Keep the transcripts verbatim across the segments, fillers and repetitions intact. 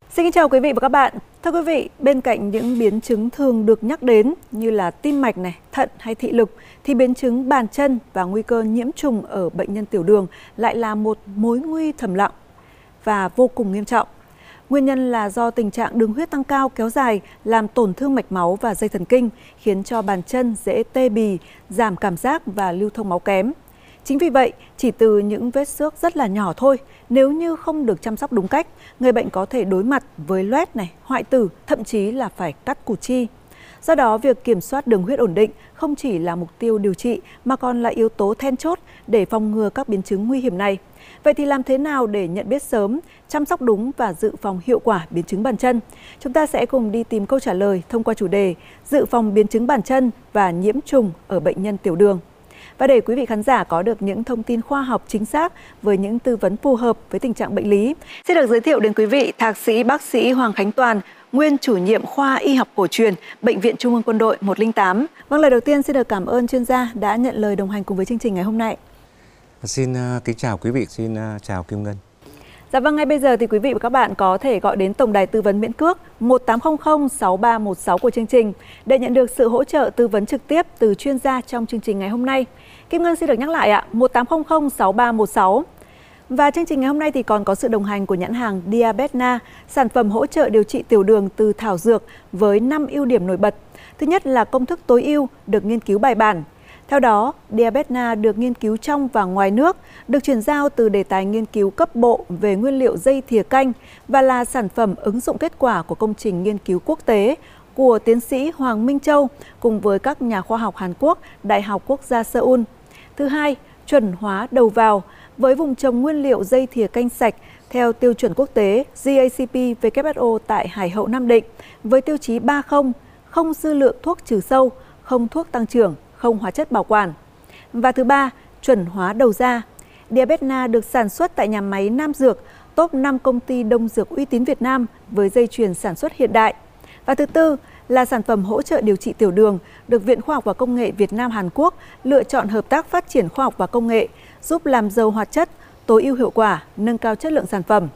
Xin kính chào quý vị và các bạn. Thưa quý vị, bên cạnh những biến chứng thường được nhắc đến như là tim mạch, này, thận hay thị lực, thì biến chứng bàn chân và nguy cơ nhiễm trùng ở bệnh nhân tiểu đường lại là một mối nguy thầm lặng và vô cùng nghiêm trọng. Nguyên nhân là do tình trạng đường huyết tăng cao kéo dài làm tổn thương mạch máu và dây thần kinh, khiến cho bàn chân dễ tê bì, giảm cảm giác và lưu thông máu kém. Chính vì vậy, chỉ từ những vết xước rất là nhỏ thôi, nếu như không được chăm sóc đúng cách, người bệnh có thể đối mặt với loét, này, hoại tử, thậm chí là phải cắt cụt chi. Do đó, việc kiểm soát đường huyết ổn định không chỉ là mục tiêu điều trị mà còn là yếu tố then chốt để phòng ngừa các biến chứng nguy hiểm này. Vậy thì làm thế nào để nhận biết sớm, chăm sóc đúng và dự phòng hiệu quả biến chứng bàn chân? Chúng ta sẽ cùng đi tìm câu trả lời thông qua chủ đề dự phòng biến chứng bàn chân và nhiễm trùng ở bệnh nhân tiểu đường. Và để quý vị khán giả có được những thông tin khoa học chính xác với những tư vấn phù hợp với tình trạng bệnh lý, xin được giới thiệu đến quý vị Thạc sĩ bác sĩ Hoàng Khánh Toàn, nguyên chủ nhiệm khoa y học cổ truyền, Bệnh viện Trung ương Quân đội một không tám. Vâng, lời đầu tiên xin được cảm ơn chuyên gia đã nhận lời đồng hành cùng với chương trình ngày hôm nay. Xin uh, kính chào quý vị, xin uh, chào Kim Ngân. Dạ vâng, ngay bây giờ thì quý vị và các bạn có thể gọi đến tổng đài tư vấn miễn cước một tám không không sáu ba một sáu của chương trình để nhận được sự hỗ trợ tư vấn trực tiếp từ chuyên gia trong chương trình ngày hôm nay. Kim Ngân xin được nhắc lại ạ, một tám không không sáu ba một sáu. Và chương trình ngày hôm nay thì còn có sự đồng hành của nhãn hàng Diabetna, sản phẩm hỗ trợ điều trị tiểu đường từ thảo dược với năm ưu điểm nổi bật. Thứ nhất là công thức tối ưu, được nghiên cứu bài bản. Theo đó, Diabetna được nghiên cứu trong và ngoài nước, được chuyển giao từ đề tài nghiên cứu cấp bộ về nguyên liệu dây thìa canh và là sản phẩm ứng dụng kết quả của công trình nghiên cứu quốc tế của tiến sĩ Hoàng Minh Châu cùng với các nhà khoa học Hàn Quốc, Đại học Quốc gia Seoul. Thứ hai, chuẩn hóa đầu vào với vùng trồng nguyên liệu dây thìa canh sạch theo tiêu chuẩn quốc tế G A C P W H O tại Hải Hậu Nam Định với tiêu chí ba không, không dư lượng thuốc trừ sâu, không thuốc tăng trưởng, không hóa chất bảo quản. Và thứ ba, chuẩn hóa đầu ra. Diabetna được sản xuất tại nhà máy Nam Dược, top năm công ty đông dược uy tín Việt Nam với dây chuyền sản xuất hiện đại. Và thứ tư là sản phẩm hỗ trợ điều trị tiểu đường, được Viện Khoa học và Công nghệ Việt Nam Hàn Quốc lựa chọn hợp tác phát triển khoa học và công nghệ, giúp làm giàu hoạt chất, tối ưu hiệu quả, nâng cao chất lượng sản phẩm.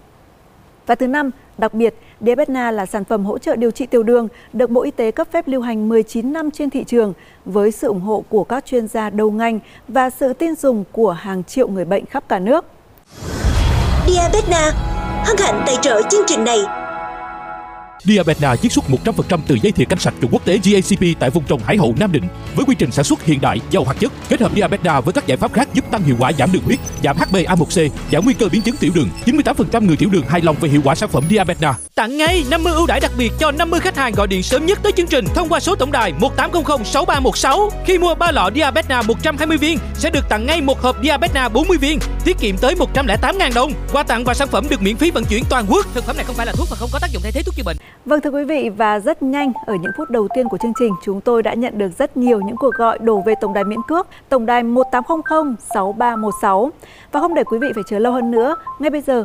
Và thứ năm, đặc biệt, Diabetna là sản phẩm hỗ trợ điều trị tiểu đường được Bộ Y tế cấp phép lưu hành mười chín năm trên thị trường với sự ủng hộ của các chuyên gia đầu ngành và sự tin dùng của hàng triệu người bệnh khắp cả nước. Diabetna hân hạnh tài trợ chương trình này. Diabetna chiết xuất một trăm phần trăm từ dây thìa canh sạch chuẩn quốc tế G A C P tại vùng trồng Hải Hậu Nam Định với quy trình sản xuất hiện đại, giàu hoạt chất. Kết hợp Diabetna với các giải pháp khác giúp tăng hiệu quả giảm đường huyết, giảm H b A một C, giảm nguy cơ biến chứng tiểu đường. chín mươi tám phần trăm người tiểu đường hài lòng về hiệu quả sản phẩm Diabetna. Tặng ngay năm mươi ưu đãi đặc biệt cho năm mươi khách hàng gọi điện sớm nhất tới chương trình thông qua số tổng đài một tám không không sáu ba một sáu. Khi mua ba lọ Diabetna một trăm hai mươi viên sẽ được tặng ngay một hộp Diabetna bốn mươi viên, tiết kiệm tới một trăm lẻ tám nghìn đồng. Quà tặng và sản phẩm được miễn phí vận chuyển toàn quốc. Thực phẩm này không phải là thuốc và không có tác dụng thay thế thuốc chữa bệnh. Vâng, thưa quý vị, và rất nhanh ở những phút đầu tiên của chương trình, chúng tôi đã nhận được rất nhiều những cuộc gọi đổ về tổng đài miễn cước, tổng đài một tám không không sáu ba một sáu. Và không để quý vị phải chờ lâu hơn nữa, ngay bây giờ